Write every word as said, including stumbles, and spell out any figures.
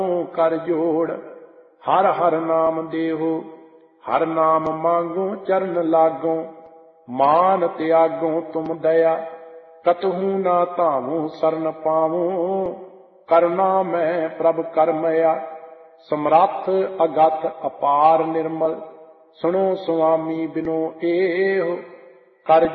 कर जोड़। हर हर नाम देहो हर नाम मांगो चरण लागो। मान त्यागो तुम दया कतहु ना तावो शरण पावो। करना मैं प्रभ करमया समरथ अगत अपार निर्मल। सुनो स्वामी बिनो एहो कर